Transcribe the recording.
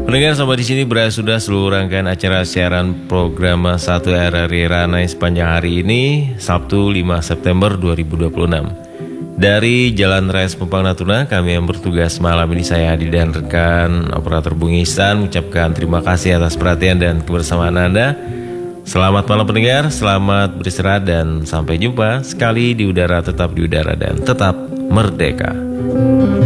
Pendengar sampai di sini berakhir sudah seluruh rangkaian acara siaran program 1 RRI Ranai sepanjang hari ini, Sabtu 5 September 2026. Dari Jalan Raya Pelumpang Natuna, kami yang bertugas malam ini, saya Hadi dan rekan operator Bung Ihsan, mengucapkan terima kasih atas perhatian dan kebersamaan Anda. Selamat malam pendengar, selamat beristirahat dan sampai jumpa sekali di udara, tetap di udara dan tetap merdeka.